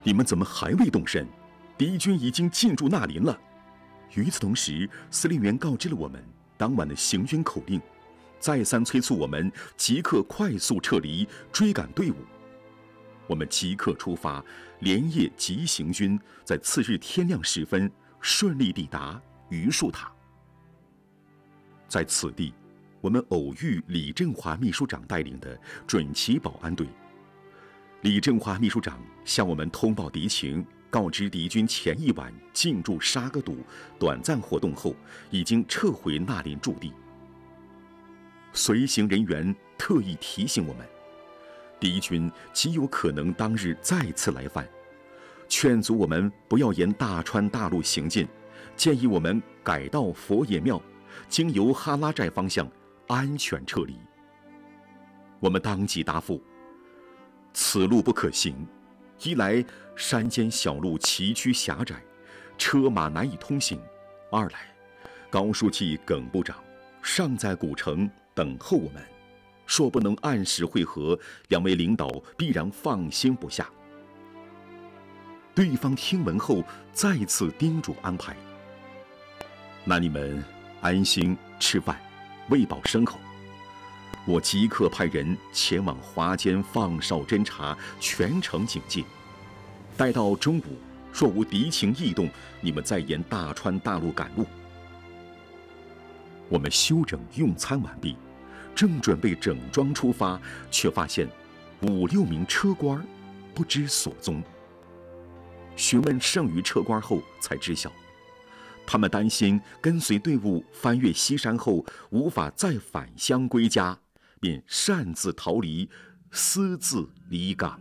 你们怎么还未动身？敌军已经进驻纳林了。与此同时，司令员告知了我们当晚的行军口令，再三催促我们即刻快速撤离，追赶队伍。我们即刻出发，连夜急行军，在次日天亮时分顺利抵达榆树塔。在此地，我们偶遇李振华秘书长带领的准旗保安队。李振华秘书长向我们通报敌情，告知敌军前一晚进驻沙格堵，短暂活动后已经撤回纳林驻地。随行人员特意提醒我们，敌军极有可能当日再次来犯，劝阻我们不要沿大川大路行进，建议我们改道佛爷庙，经由哈拉寨方向安全撤离。我们当即答复：此路不可行，一来山间小路崎岖狭窄，车马难以通行；二来高书记耿部长尚在古城等候我们，若不能按时会合，两位领导必然放心不下。对方听闻后再次叮嘱安排：那你们安心吃饭，喂饱牲口。我即刻派人前往华间放哨侦察，全程警戒。待到中午，若无敌情异动，你们再沿大川大路赶路。我们休整用餐完毕，正准备整装出发，却发现5、6名车官不知所踪。询问剩余车官后才知晓，他们担心跟随队伍翻越西山后无法再返乡归家，便擅自逃离，私自离港。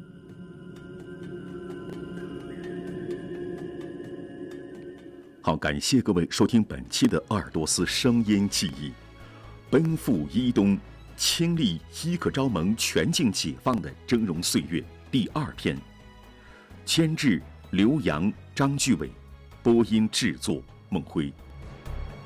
好，感谢各位收听本期的鄂尔多斯声音记忆，奔赴伊东，亲历伊克昭盟全境解放的峥嵘岁月第2篇，监制刘洋、张巨伟，播音制作孟辉。